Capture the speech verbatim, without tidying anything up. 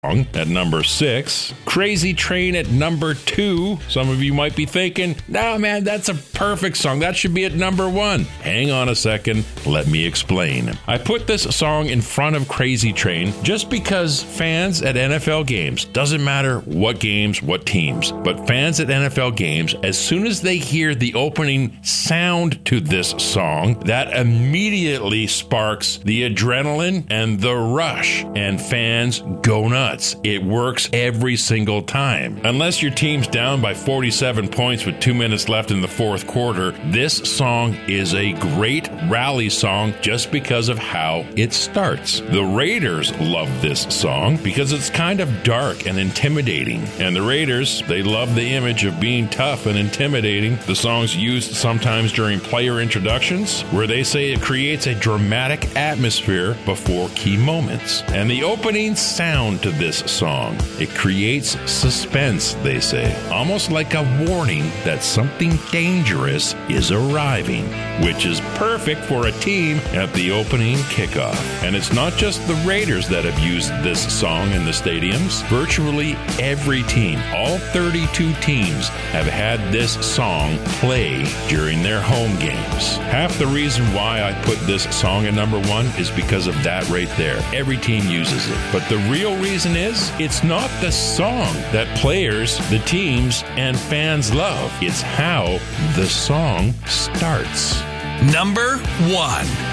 At number six, Crazy Train at number two. Some of you might be thinking, no, man, that's a perfect song. That should be at number one. Hang on a second. Let me explain. I put this song in front of Crazy Train just because fans at N F L games, doesn't matter what games, what teams, but fans at N F L games, as soon as they hear the opening sound to this song, that immediately sparks the adrenaline and the rush, and fans go nuts. It works every single time. Unless your team's down by forty-seven points with two minutes left in the fourth quarter, this song is a great rally song just because of how it starts. The Raiders love this song because it's kind of dark and intimidating. And the Raiders, they love the image of being tough and intimidating. The song's used sometimes during player introductions, where they say it creates a dramatic atmosphere before key moments. And the opening sound to this song, it creates suspense, they say, almost like a warning that something dangerous is arriving, which is perfect for a team at the opening kickoff. And it's not just the Raiders that have used this song in the stadiums. Virtually every team, all thirty-two teams, have had this song play during their home games. Half the reason why I put this song at number one is because of that right there. Every team uses it. But the real reason is, it's not the song that players, the teams, and fans love. It's how the song starts. Number one.